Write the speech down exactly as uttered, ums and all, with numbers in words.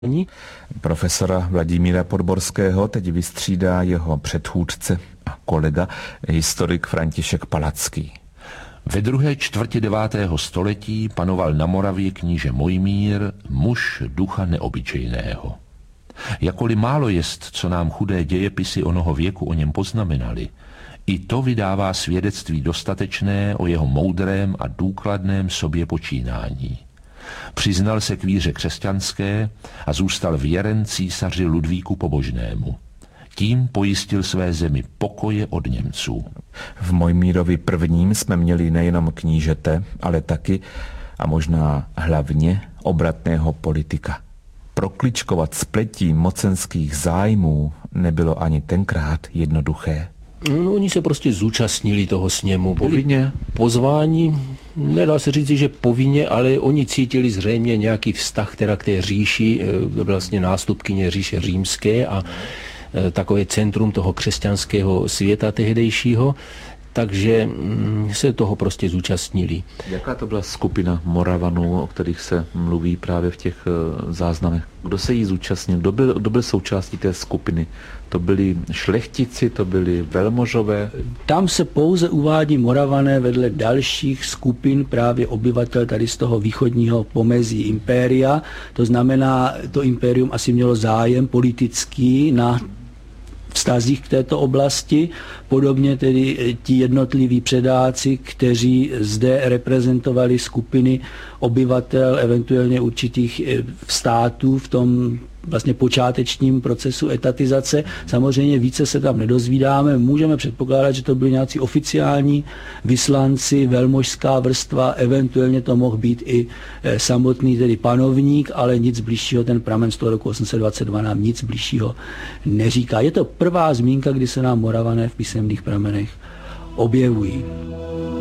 Profesora Vladimíra Podborského teď vystřídá jeho předchůdce a kolega, historik František Palacký. Ve druhé čtvrtě devátého století panoval na Moravě kníže Mojmír, muž ducha neobyčejného. Jakoli málo jest, co nám chudé dějepisy onoho věku o něm poznamenali, i to vydává svědectví dostatečné o jeho moudrém a důkladném sobě počínání. Přiznal se k víře křesťanské a zůstal věren císaři Ludvíku Pobožnému. Tím pojistil své zemi pokoje od Němců. V Mojmírovi prvním jsme měli nejenom knížete, ale taky a možná hlavně obratného politika. Prokličkovat spletí mocenských zájmů nebylo ani tenkrát jednoduché. No, oni se prostě zúčastnili toho sněmu. Povinně? Pozvání, nedá se říct, že povinně, ale oni cítili zřejmě nějaký vztah teda k té říši, vlastně nástupkyně říše římské a takové centrum toho křesťanského světa tehdejšího, takže se toho prostě zúčastnili. Jaká to byla skupina Moravanů, o kterých se mluví právě v těch záznamech? Kdo se jí zúčastnil? Kdo byl, kdo byl součástí té skupiny? To byli šlechtici, to byli velmožové? Tam se pouze uvádí Moravané vedle dalších skupin právě obyvatel tady z toho východního pomezí impéria. To znamená, to impérium asi mělo zájem politický na vztazích k této oblasti, podobně tedy ti jednotliví předáci, kteří zde reprezentovali skupiny obyvatel, eventuálně určitých států v tom vlastně počátečním procesu etatizace. Samozřejmě více se tam nedozvídáme. Můžeme předpokládat, že to byli nějací oficiální vyslanci, velmožská vrstva, eventuálně to mohl být i samotný tedy panovník, ale nic bližšího, ten pramen z toho roku osm set dvacet dva nám nic bližšího neříká. Je to prvá zmínka, kdy se nám Moravané v písemných pramenech objevují.